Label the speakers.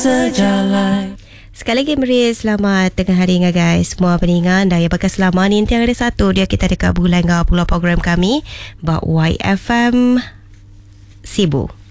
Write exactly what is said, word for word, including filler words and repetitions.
Speaker 1: sejalan.
Speaker 2: Sekali lagi beri selamat tengah hari dengan guys. Semua peningan dan yang bakal selamat ni yang ada satu dia kita dekat bulan dengan pula program kami Bak Y F M Sibu.